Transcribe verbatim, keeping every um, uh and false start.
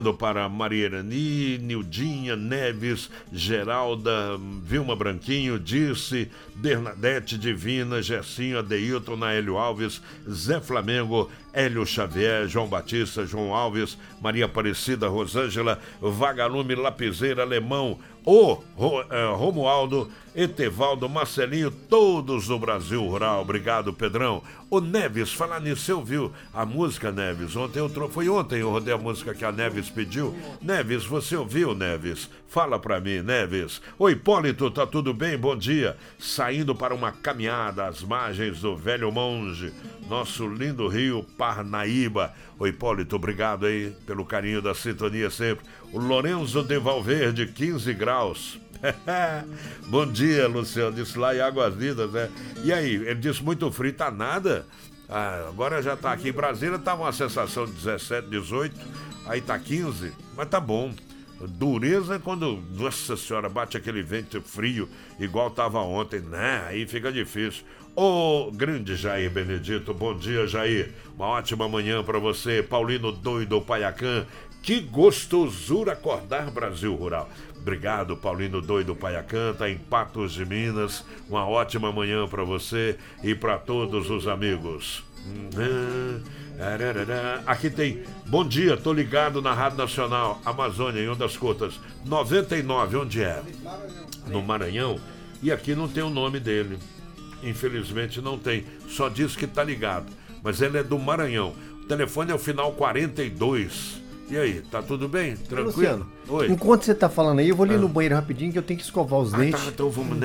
Para Maria Irani, Nildinha, Neves, Geralda, Vilma Branquinho, Dirce, Bernadette Divina, Gercinho, Adeilton, Naélio Alves, Zé Flamengo, Hélio Xavier, João Batista, João Alves, Maria Aparecida, Rosângela, Vagalume, Lapiseira, Alemão, o Ro, uh, Romualdo, Etevaldo, Marcelinho, todos do Brasil Rural. Obrigado, Pedrão. O Neves, falar nisso, você ouviu a música, Neves? Ontem eu tro... Foi ontem eu rodei a música que a Neves pediu. Neves, você ouviu, Neves? Fala pra mim, Neves. Oi, Hipólito, tá tudo bem? Bom dia. Saindo para uma caminhada às margens do Velho Monge, nosso lindo rio Parnaíba. Oi, Hipólito, obrigado aí pelo carinho da sintonia sempre. O Lorenzo de Valverde, quinze graus. Bom dia, Luciano. Disse lá em Águas Lindas, né? E aí, ele disse muito frio, tá nada. Ah, agora já tá aqui em Brasília, tá uma sensação de dezessete, dezoito, aí tá quinze, mas tá bom. Dureza é quando, nossa senhora, bate aquele vento frio, igual tava ontem, né? Aí fica difícil. Ô, grande Jair Benedito, bom dia, Jair. Uma ótima manhã pra você. Paulino Doido, Paiacã. Que gostosura acordar, Brasil Rural. Obrigado, Paulino Doido Paiacã, tá em Patos de Minas. Uma ótima manhã pra você e pra todos os amigos. Aqui tem, bom dia, tô ligado na Rádio Nacional Amazônia, em Ondas Curtas noventa e nove, onde é? No Maranhão. E aqui não tem o nome dele, infelizmente não tem, só diz que tá ligado, mas ele é do Maranhão. O telefone é o final quarenta e dois. E aí, tá tudo bem? Tranquilo? Luciano, oi. Enquanto você tá falando aí, eu vou ali ah. no banheiro rapidinho que eu tenho que escovar os ah, dentes. Tá, então vamos